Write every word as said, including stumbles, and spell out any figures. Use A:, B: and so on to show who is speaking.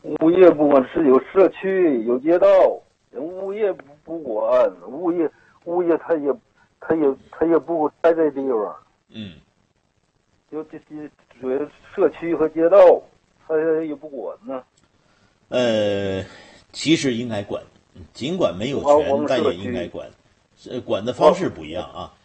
A: 物业不管是有社区有街道，物业不不管，物业物业他也他也他也不待这地方。
B: 嗯，
A: 就这些主要社区和街道，他也不管呢。
B: 呃，其实应该管，尽管没有权，但也应该管。呃，管的方式不一样啊。